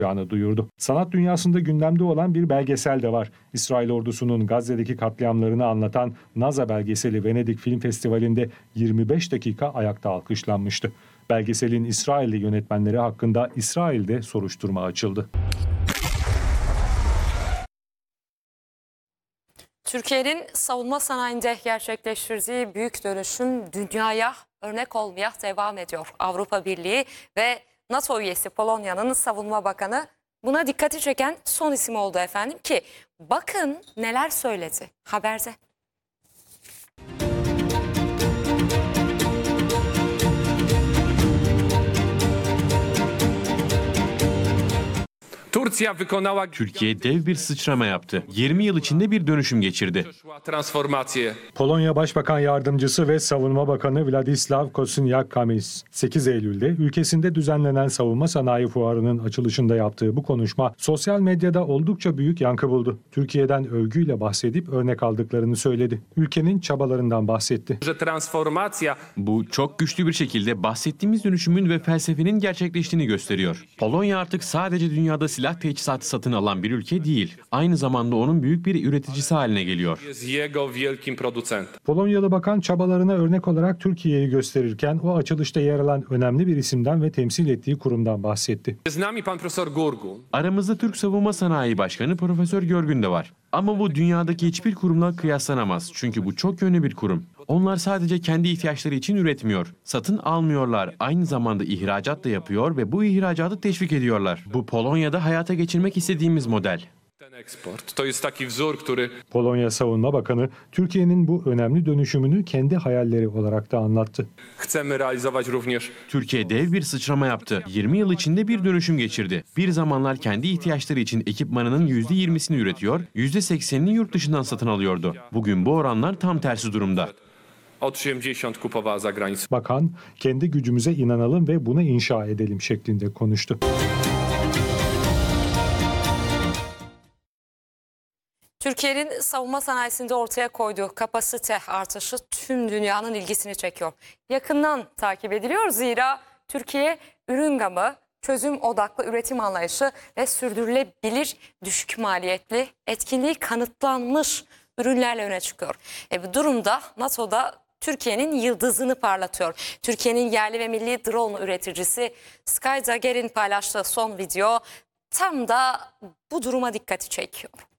duyurdu. Sanat dünyasında gündemde olan bir belgesel de var. İsrail ordusunun Gazze'deki katliamlarını anlatan NASA belgeseli Venedik Film Festivali'nde 25 dakika ayakta alkışlanmıştı. Belgeselin İsrailli yönetmenleri hakkında İsrail'de soruşturma açıldı. Türkiye'nin savunma sanayinde gerçekleştirdiği büyük dönüşüm dünyaya örnek olmaya devam ediyor. Avrupa Birliği ve NATO üyesi Polonya'nın savunma bakanı buna dikkati çeken son isim oldu efendim ki bakın neler söyledi haberde. Türkiye dev bir sıçrama yaptı. 20 yıl içinde bir dönüşüm geçirdi. Polonya Başbakan Yardımcısı ve Savunma Bakanı Władysław Kosiniak-Kamysz 8 Eylül'de ülkesinde düzenlenen savunma sanayi fuarının açılışında yaptığı bu konuşma sosyal medyada oldukça büyük yankı buldu. Türkiye'den övgüyle bahsedip örnek aldıklarını söyledi. Ülkenin çabalarından bahsetti. Bu çok güçlü bir şekilde bahsettiğimiz dönüşümün ve felsefenin gerçekleştiğini gösteriyor. Polonya artık sadece dünyada silah teçhizatı satın alan bir ülke değil, aynı zamanda onun büyük bir üreticisi haline geliyor. Polonyalı bakan çabalarına örnek olarak Türkiye'yi gösterirken o açılışta yer alan önemli bir isimden ve temsil ettiği kurumdan bahsetti. Aramızda Türk Savunma Sanayi Başkanı Profesör Görgün de var. Ama bu dünyadaki hiçbir kurumla kıyaslanamaz. Çünkü bu çok yönlü bir kurum. Onlar sadece kendi ihtiyaçları için üretmiyor. Satın almıyorlar. Aynı zamanda ihracat da yapıyor ve bu ihracatı teşvik ediyorlar. Bu Polonya'da hayata geçirmek istediğimiz model. Polonya Savunma Bakanı Türkiye'nin bu önemli dönüşümünü kendi hayalleri olarak da anlattı. Türkiye dev bir sıçrama yaptı. 20 yıl içinde bir dönüşüm geçirdi. Bir zamanlar kendi ihtiyaçları için ekipmanının %20'sini üretiyor, %80'ini yurt dışından satın alıyordu. Bugün bu oranlar tam tersi durumda. Bakan, kendi gücümüze inanalım ve bunu inşa edelim şeklinde konuştu. Türkiye'nin savunma sanayisinde ortaya koyduğu kapasite artışı tüm dünyanın ilgisini çekiyor. Yakından takip ediliyor zira Türkiye ürün gamı, çözüm odaklı üretim anlayışı ve sürdürülebilir düşük maliyetli etkinliği kanıtlanmış ürünlerle öne çıkıyor. Bu durumda NATO'da Türkiye'nin yıldızını parlatıyor. Türkiye'nin yerli ve milli drone üreticisi Sky Dagger'in paylaştığı son video tam da bu duruma dikkati çekiyor.